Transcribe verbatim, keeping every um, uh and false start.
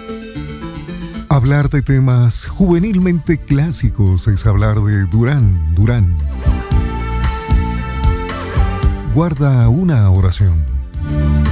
Hablar de temas juvenilmente clásicos es hablar de Durán, Durán. Guarda una oración.